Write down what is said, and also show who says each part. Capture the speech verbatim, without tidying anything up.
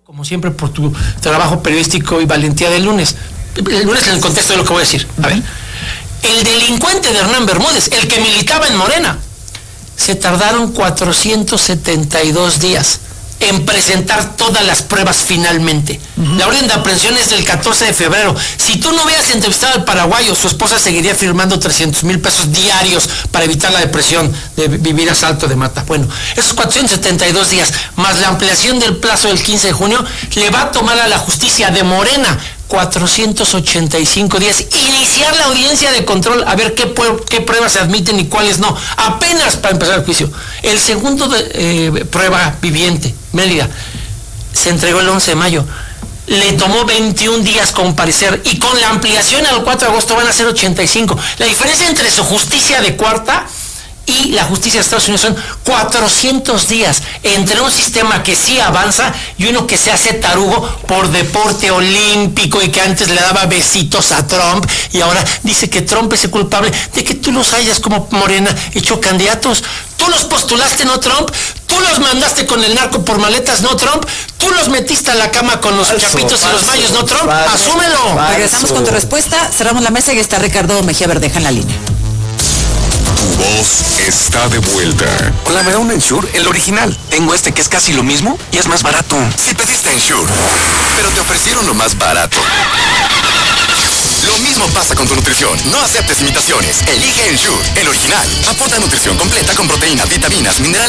Speaker 1: Como siempre, por tu trabajo periodístico y valentía del lunes. El lunes en el contexto de lo que voy a decir. A ver, el delincuente de Hernán Bermúdez, el que militaba en Morena, se tardaron cuatrocientos setenta y dos días en presentar todas las pruebas finalmente. Uh-huh. La orden de aprehensión es del catorce de febrero. Si tú no hubieras entrevistado al paraguayo, su esposa seguiría firmando trescientos mil pesos diarios para evitar la depresión de vivir a salto de mata. Bueno, esos cuatrocientos setenta y dos días, más la ampliación del plazo del quince de junio, le va a tomar a la justicia de Morena cuatrocientos ochenta y cinco días iniciar la audiencia de control, a ver qué, qué pruebas se admiten y cuáles no, apenas para empezar el juicio. El segundo de, eh, prueba viviente, Mérida, se entregó el once de mayo, le tomó veintiún días comparecer y con la ampliación al cuatro de agosto van a ser ochenta y cinco. La diferencia entre su justicia de cuarta y la justicia de Estados Unidos son cuatrocientos días entre un sistema que sí avanza y uno que se hace tarugo por deporte olímpico y que antes le daba besitos a Trump y ahora dice que Trump es el culpable de que tú los hayas como Morena hecho candidatos. Tú los postulaste, ¿no, Trump? Tú los mandaste con el narco por maletas, ¿no, Trump? Tú los metiste a la cama con los falso, chapitos falso, y los mayos, ¿no, Trump? Falso, ¡asúmelo!
Speaker 2: Falso. Regresamos con tu respuesta, cerramos la mesa y está Ricardo Mejía Verdeja en la línea.
Speaker 3: Tu voz está de vuelta.
Speaker 4: Hola, ¿me da un Ensure? El original. Tengo este que es casi lo mismo y es más barato.
Speaker 3: Si pediste Ensure, pero te ofrecieron lo más barato. Lo mismo pasa con tu nutrición. No aceptes imitaciones. Elige Ensure, el original. Aporta nutrición completa con proteínas, vitaminas, minerales.